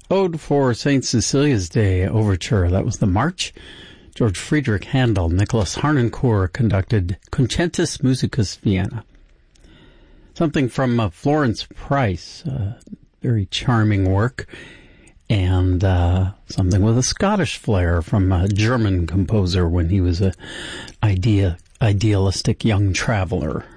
Ode for St. Cecilia's Day Overture. That was the March. George Friedrich Handel, Nicholas Harnoncourt conducted Concentus Musicus Vienna. Something from Florence Price, very charming work, and something with a Scottish flair from a German composer when he was a idealistic young traveler.